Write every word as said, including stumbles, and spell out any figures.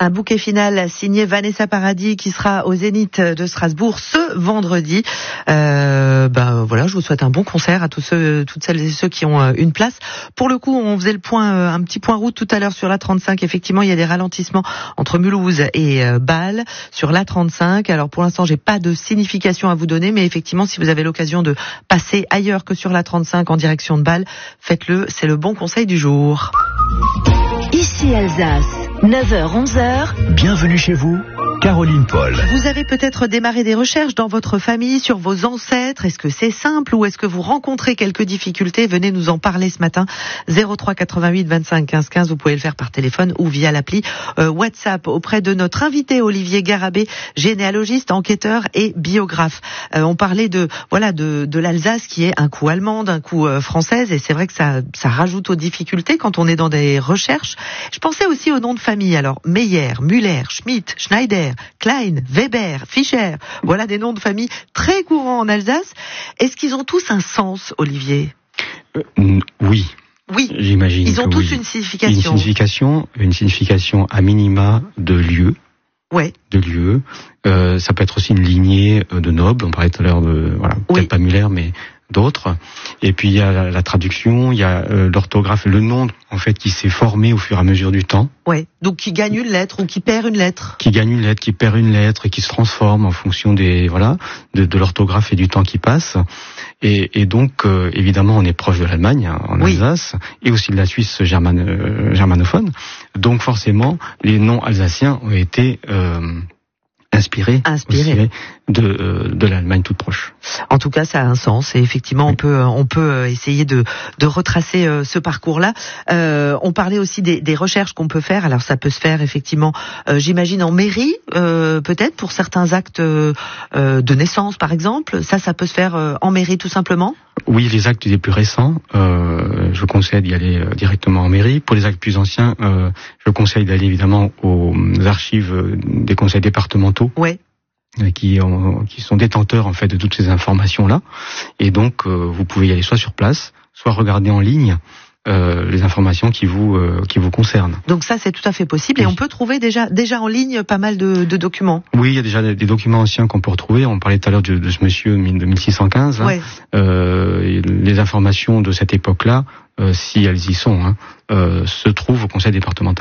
Un bouquet final signé Vanessa Paradis qui sera au Zénith de Strasbourg ce vendredi. Euh, ben voilà, je vous souhaite un bon concert à tous ceux, toutes celles et ceux qui ont une place. Pour le coup, on faisait le point, un petit point route tout à l'heure sur l'A trente-cinq. Effectivement, il y a des ralentissements entre Mulhouse et Bâle sur l'A trente-cinq. Alors pour l'instant, j'ai pas de signification à vous donner, mais effectivement, si vous avez l'occasion de passer ailleurs que sur l'A trente-cinq en direction de Bâle, faites-le. C'est le bon conseil du jour. Ici Alsace, neuf heures onze heures. Bienvenue chez vous, Caroline Paul. Vous avez peut-être démarré des recherches dans votre famille sur vos ancêtres. Est-ce que c'est simple ou est-ce que vous rencontrez quelques difficultés? Venez nous en parler ce matin. zéro trois quatre-vingt-huit vingt-cinq quinze quinze. Vous pouvez le faire par téléphone ou via l'appli euh, WhatsApp auprès de notre invité Olivier Garabé, généalogiste, enquêteur et biographe. Euh, on parlait de voilà de, de l'Alsace qui est un coup allemande, un coup euh, française, et c'est vrai que ça ça rajoute aux difficultés quand on est dans des recherches. Je pensais aussi aux noms de famille. Alors Meyer, Müller, Schmidt, Schneider, Klein, Weber, Fischer. Voilà des noms de famille très courants en Alsace. Est-ce qu'ils ont tous un sens, Olivier? euh, Oui. Oui. J'imagine. Ils ont que tous oui. une signification. Une signification, une signification à minima de lieu. Ouais. De lieu. Euh, ça peut être aussi une lignée de nobles. On parlait tout à l'heure de, voilà, oui. peut-être pas Müller, mais d'autres. Et puis il y a la, la traduction, il y a euh, l'orthographe, le nom en fait qui s'est formé au fur et à mesure du temps. Ouais. Donc qui gagne une lettre ou qui perd une lettre. Qui gagne une lettre, qui perd une lettre et qui se transforme en fonction des voilà de, de l'orthographe et du temps qui passe. Et, et donc euh, évidemment on est proche de l'Allemagne hein, en oui. Alsace et aussi de la Suisse germane, euh, germanophone. Donc forcément les noms alsaciens ont été euh, Inspiré, Inspiré. de euh, de l'Allemagne toute proche. En tout cas, ça a un sens et effectivement, oui. on peut on peut essayer de de retracer euh, ce parcours-là. Euh, on parlait aussi des, des recherches qu'on peut faire. Alors, ça peut se faire effectivement, euh, j'imagine en mairie, euh, peut-être pour certains actes euh, de naissance, par exemple. Ça, ça peut se faire euh, en mairie tout simplement. Oui, les actes les plus récents, euh, je conseille d'y aller directement en mairie. Pour les actes plus anciens, euh, je conseille d'aller évidemment aux archives des conseils départementaux, ouais. qui, ont, qui sont détenteurs en fait de toutes ces informations-là. Et donc, euh, vous pouvez y aller soit sur place, soit regarder en ligne euh, les informations qui vous euh, qui vous concernent. Donc ça, c'est tout à fait possible. Oui. Et on peut trouver déjà déjà en ligne pas mal de, de documents. Oui, il y a déjà des, des documents anciens qu'on peut retrouver. On parlait tout à l'heure de, de ce monsieur de mille six cent quinze. Ouais. Hein. Euh, les informations de cette époque-là, euh, si elles y sont, hein, euh, se trouvent au conseil départemental.